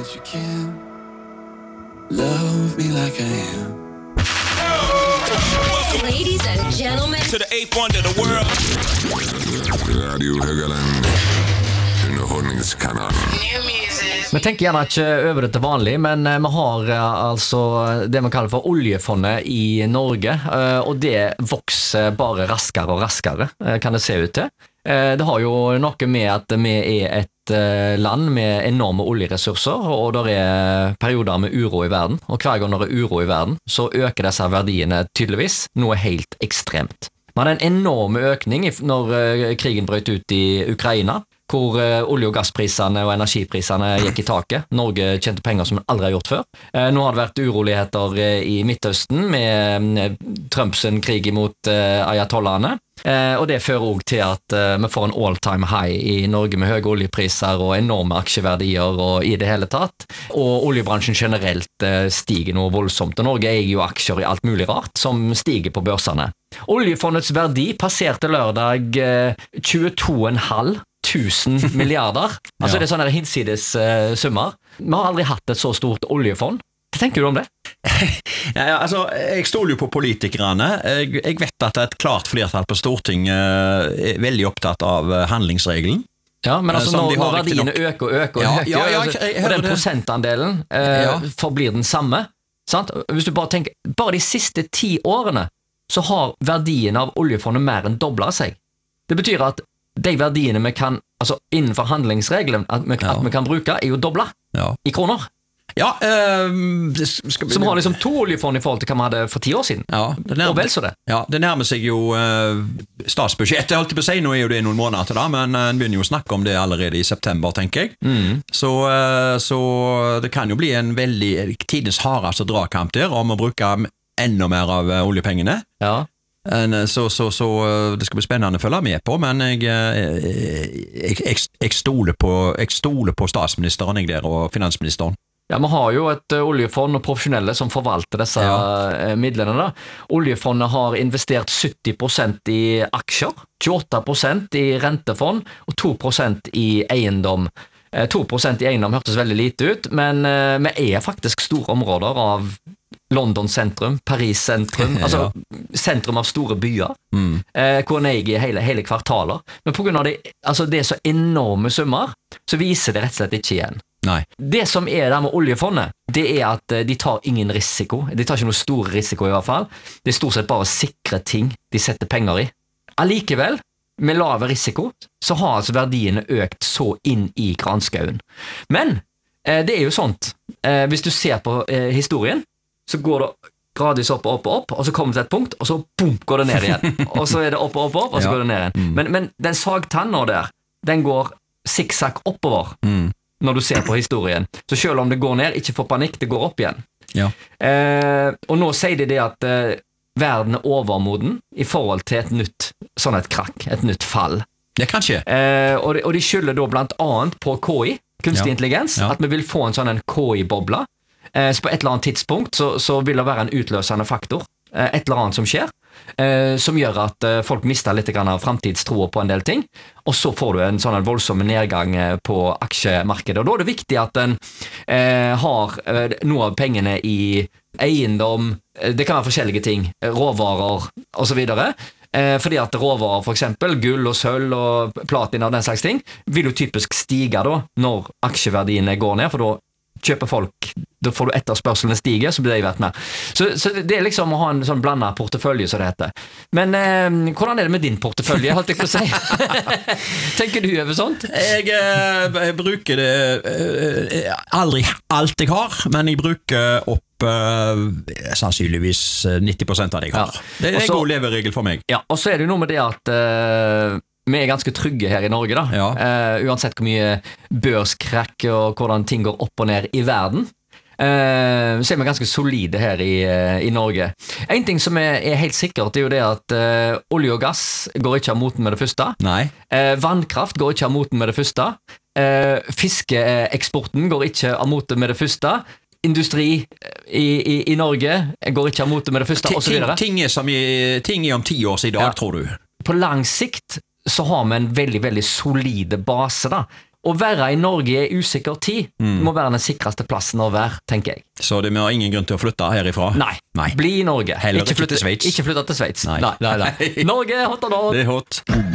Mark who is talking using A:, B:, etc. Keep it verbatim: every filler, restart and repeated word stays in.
A: that you can love me like I am.
B: Ladies and gentlemen,
C: to the eighth wonder of the world.
D: Radio Högaland, underhållningskanalen.
E: Vi tenker gjerne ikke over det til vanlig, men vi har altså det man kaller for oljefondet i Norge, og det vokser bare raskere og raskere, kan det se ut til. Det har jo noe med at vi er et land med enorme oljeressurser, og det er perioder med uro i verden, og hver gang det er uro i verden, så øker disse verdiene tydeligvis noe helt ekstremt. Man har en enorm økning når krigen brøt ut i Ukraina, hvor olje- og gassprisene og energiprisene gikk i taket. Norge tjente penger som man aldri har gjort før. Nå har det vært uroligheter i Midtøsten med Trumps krig mot ayatollahene, og det fører også til at vi får en all-time high i Norge med høye oljepriser og enorme aksjeverdier og i det hele tatt. Og oljebransjen generelt stiger noe voldsomt, og Norge eier jo aksjer i alt mulig rart som stiger på børsene. Oljefondets verdi passerte lørdag tjueto komma fem tusen milliarder. Altså ja. Det er sånne hinsides uh, summer. Vi har aldri hatt et så stort oljefond. Hva tenker du om det?
F: ja, ja, altså, jeg stoler jo på politikerne. Jeg, jeg vet at et klart flertall på Stortinget er veldig opptatt av handlingsregelen.
E: Ja, men altså når, når verdiene nok... øker og øker og
F: ja,
E: øker,
F: ja, ja,
E: altså,
F: jeg, jeg,
E: og den
F: det.
E: prosentandelen uh, ja. forblir den samme, sant? Hvis du bare tenker, bare de siste ti årene, så har verdien av oljefondet mer enn doblet seg. Det betyr at de verdiene vi kan, altså innenfor handlingsregelen, at vi, ja. at vi kan bruke, er jo doblet ja. i kroner.
F: Ja, øh, det skal vi...
E: Som har liksom to oljefond i forhold til hva vi hadde for ti år siden.
F: Ja, det nærmer,
E: og vel så det.
F: Ja, det nærmer seg jo øh, statsbudsjettet, alltid på å si, nå er jo det noen måneder til da, men en begynner jo å snakke om det allerede i september, tenker jeg. Mm. Så, øh, så det kan jo bli en veldig tidens hardeste dragkamp der, om å bruke enda mer av oljepengene. Ja. Så, så, så det skal bli spennende å følge med på, men jeg, jeg, jeg, jeg, stoler, på, jeg stoler på statsministeren jeg der, og finansministeren.
E: Ja, vi har jo et oljefond og profesjonelle som forvalter disse ja. midlene da. Oljefondet har investert sytti prosent i aksjer, tjueåtte prosent i rentefond og to prosent i eiendom. to prosent i eiendom hørtes veldig lite ut, men vi er faktisk store områder av London sentrum, Paris sentrum, altså ja. sentrum av store byer, mm. eh, hvor en eier hele, hele kvartaler. Men på grunn av det, altså det er så enorme summer, så viser det rett og slett ikke igjen.
F: Nei.
E: Det som er der med oljefondet, det er at de tar ingen risiko. De tar ikke noe stor risiko i hvert fall. Det er stort sett bare sikre ting de setter penger i. Allikevel, med lave risiko, så har altså verdiene økt så inn i granskauen. Men eh, det er jo sånt, eh, hvis du ser på eh, historien, så går det gradvis opp og opp og opp, og så kommer det til et punkt, og så boom, går det ned igjen. Og så er det opp og opp og opp, og så ja. går det ned igjen. Mm. Men, men den sagtanna der, den går sikksakk oppover mm. når du ser på historien. Så selv om det går ned, ikke få panikk, det går opp igjen.
F: Ja.
E: Eh, og nå sier de det at eh, verden er overmoden i forhold til et nytt, sånn et krakk, et nytt fall.
F: Det kan skje.
E: Eh, og, de, og de skylder da blant annet på K I, kunstig ja. intelligens, ja. at vi vil få en sånn en K I-bobla. Så på et eller annet tidspunkt så, så vil det være en utløsende faktor, et eller annet som skjer, som gjør at folk mister litt grann av fremtidstroer på en del ting, og så får du en sånn en voldsom nedgang på aksjemarkedet. Og da er det viktig at den eh, har noe av pengene i eiendom, det kan være forskjellige ting, råvarer og så videre, eh, fordi at råvarer, for eksempel gull og sølv og platina og den slags ting, vil jo typisk stige da, når aksjeverdiene går ned, for da kjøper folk, da får du etterspørselene stige, så blir det vært mer. Så, så det er liksom å ha en sånn blandet portefølje, så det heter. Men eh, hvordan er det med din portefølje, holdt jeg på å si? Tenker du over sånt?
F: Jeg, jeg bruker det eh, aldri alt jeg har, men jeg bruker opp eh, sannsynligvis nitti prosent av det jeg har. Ja. Det er en god leveregel for meg.
E: Ja, og så er det jo noe med det at eh, vi er ganske trygge her i Norge da,
F: ja.
E: uh, uansett hvor mye børskrekk og hvordan ting går opp og ned i verden, uh, så er vi ganske solide her i, uh, i Norge. En ting som er, er helt sikkert, det er jo det at uh, olje og gass går ikke av moten med det første.
F: Nei.
E: Uh, vannkraft går ikke av moten med det første. Uh, fiskeeksporten går ikke av moten med det første. Industri i, i, i Norge går ikke av moten med det første, og så videre.
F: Ting, ting, er som i, ting er om ti år siden i dag, ja. tror du?
E: På lang sikt så har vi en veldig, veldig solide base da. å være i Norge i usikker tid
F: Mm.
E: må være den sikreste plassen å være, tenker jeg.
F: Så det har ingen grunn til å flytte herifra?
E: Nei,
F: Nei.
E: bli i Norge.
F: Heller ikke
E: flytte,
F: til Sveits.
E: Ikke flytte til Sveits.
F: Nei.
E: Nei, nei, nei. Norge, hot or not.
F: Det er hot.